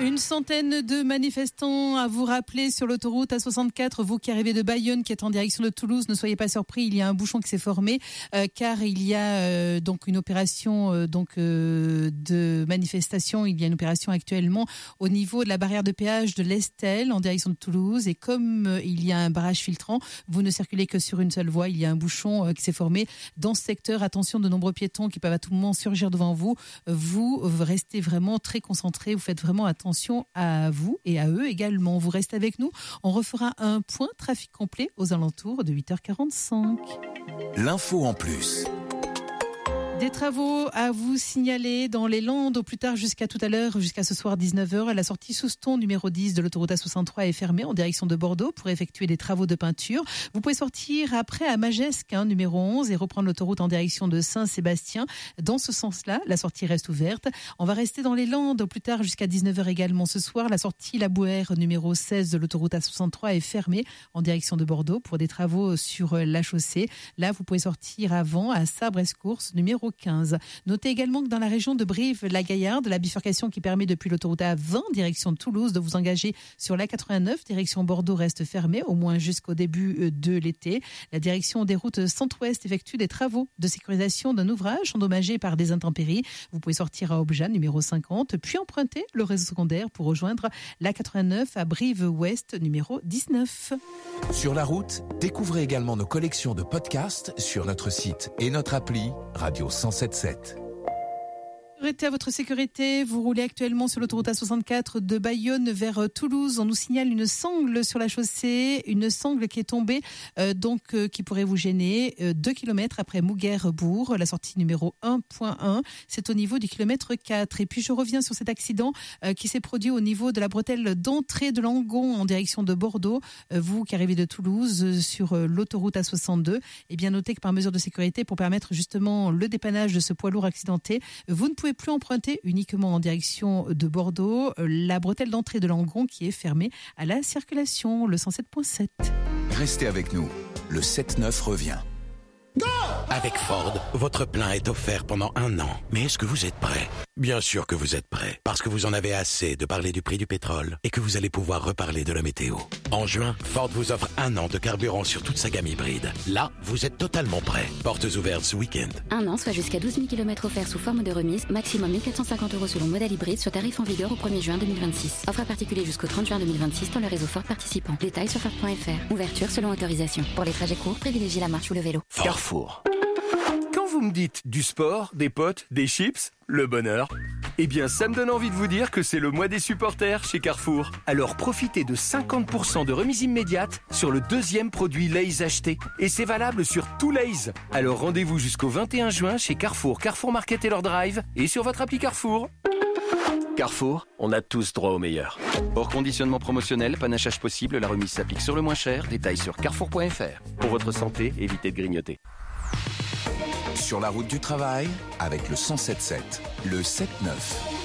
Une centaine de manifestants à vous rappeler sur l'autoroute A64. Vous qui arrivez de Bayonne, qui êtes en direction de Toulouse, ne soyez pas surpris. Il y a un bouchon qui s'est formé car il y a donc une opération de manifestation. Il y a une opération actuellement au niveau de la barrière de péage de l'Estel en direction de Toulouse. Et comme il y a un barrage filtrant, vous ne circulez que sur une seule voie. Il y a un bouchon qui s'est formé dans ce secteur. Attention, de nombreux piétons qui peuvent à tout moment surgir devant vous. Vous restez vraiment très concentrés. Vous faites vraiment attention à vous et à eux également. Vous restez avec nous. On refera un point trafic complet aux alentours de 8h45. L'info en plus. Des travaux à vous signaler dans les Landes au plus tard jusqu'à tout à l'heure, jusqu'à ce soir 19h. La sortie Souston numéro 10 de l'autoroute A63 est fermée en direction de Bordeaux pour effectuer des travaux de peinture. Vous pouvez sortir après à Magesque, numéro 11, et reprendre l'autoroute en direction de Saint-Sébastien. Dans ce sens-là, la sortie reste ouverte. On va rester dans les Landes au plus tard jusqu'à 19h également ce soir. La sortie La Bouère numéro 16 de l'autoroute A63 est fermée en direction de Bordeaux pour des travaux sur la chaussée. Là, vous pouvez sortir avant à Sabre-Escourse numéro 15. Notez également que dans la région de Brive-la-Gaillarde, la bifurcation qui permet depuis l'autoroute A20 direction de Toulouse de vous engager sur la 89 direction Bordeaux reste fermée au moins jusqu'au début de l'été. La direction des routes centre-ouest effectue des travaux de sécurisation d'un ouvrage endommagé par des intempéries. Vous pouvez sortir à Obja numéro 50 puis emprunter le réseau secondaire pour rejoindre la 89 à Brive-Ouest numéro 19. Sur la route, découvrez également nos collections de podcasts sur notre site et notre appli Radio 107.7. À votre sécurité, vous roulez actuellement sur l'autoroute A64 de Bayonne vers Toulouse. On nous signale une sangle sur la chaussée, une sangle qui est tombée, qui pourrait vous gêner 2 km après Mouguer-Bourg, la sortie numéro 1.1. C'est au niveau du kilomètre 4. Et puis je reviens sur cet accident qui s'est produit au niveau de la bretelle d'entrée de Langon en direction de Bordeaux. Vous qui arrivez de Toulouse sur l'autoroute A62, et bien notez que par mesure de sécurité, pour permettre justement le dépannage de ce poids lourd accidenté, vous ne pouvez plus emprunter uniquement en direction de Bordeaux la bretelle d'entrée de Langon qui est fermée à la circulation, le 107.7. Restez avec nous, le 7-9 revient. Go! Avec Ford, votre plein est offert pendant 1 an. Mais est-ce que vous êtes prêt? Bien sûr que vous êtes prêt, parce que vous en avez assez de parler du prix du pétrole et que vous allez pouvoir reparler de la météo. En juin, Ford vous offre 1 an de carburant sur toute sa gamme hybride. Là, vous êtes totalement prêt. Portes ouvertes ce week-end. 1 an, soit jusqu'à 12 000 km offerts sous forme de remise, maximum 1 450 € selon modèle hybride sur tarif en vigueur au 1er juin 2026. Offre à particulier jusqu'au 30 juin 2026 dans le réseau Ford participant. Détails sur Ford.fr. Ouverture selon autorisation. Pour les trajets courts, privilégiez la marche ou le vélo. Carrefour. Quand vous me dites du sport, des potes, des chips, le bonheur, eh bien ça me donne envie de vous dire que c'est le mois des supporters chez Carrefour. Alors profitez de 50% de remise immédiate sur le 2e produit Lay's acheté. Et c'est valable sur tout Lay's. Alors rendez-vous jusqu'au 21 juin chez Carrefour, Carrefour Market et leur drive et sur votre appli Carrefour. Carrefour, on a tous droit au meilleur. Hors conditionnement promotionnel, panachage possible, la remise s'applique sur le moins cher. Détails sur carrefour.fr. Pour votre santé, évitez de grignoter. Sur la route du travail, avec le 107.7, le 7-9.